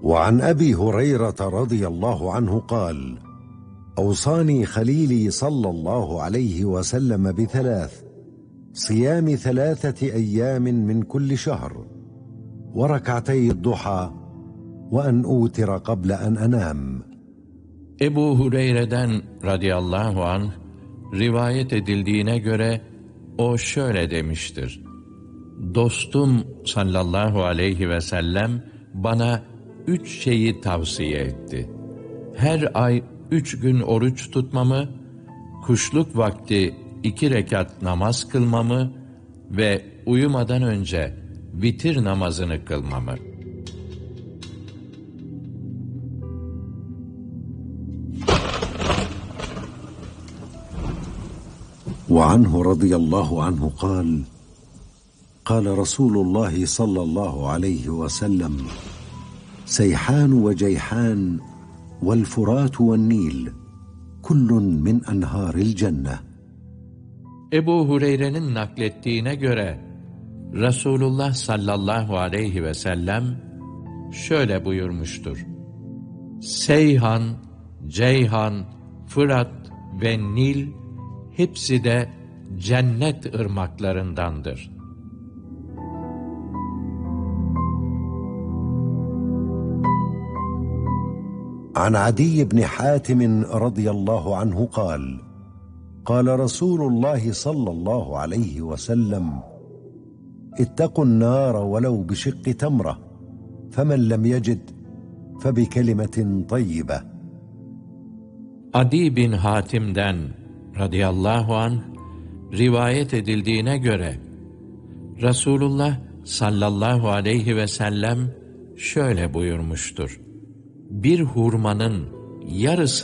وعن أبي هريرة رضي الله عنه قال: أوصاني خليلي صلى الله عليه وسلم بثلاث: صيام 3 أيام من كل شهر، وركعتي الضحى، وأن أوتر قبل أن أنام. Ebu Hureyre'den radıyallahu anh rivayet edildiğine göre o şöyle demiştir: Dostum sallallahu aleyhi ve sellem bana 3 şeyi tavsiye etti. Her ay 3 gün oruç tutmamı, kuşluk vakti 2 rekat namaz kılmamı ve uyumadan önce vitir namazını kılmamı. وعنه رضي الله عنه قال: قال رسول الله صلى الله عليه وسلم: سيحان وجيحان والفرات والنيل كل من أنهار الجنة. Ebu Hureyre'nin naklettiğine göre Resulullah sallallahu aleyhi ve sellem şöyle buyurmuştur: Seyhan, Ceyhan, Fırat ve Nil hepsi de cennet ırmaklarındandır. عن عدي بن حاتم رضي الله عنه قال: قال رسول الله صلى الله عليه وسلم: اتقوا النار ولو بشق تمرة، فمن لم يجد فبكلمة طيبة. Adi bin Hatim'den radıyallahu anh rivayet edildiğine göre Resulullah sallallahu aleyhi ve sellem şöyle buyurmuştur: Bir hurmanın yarısı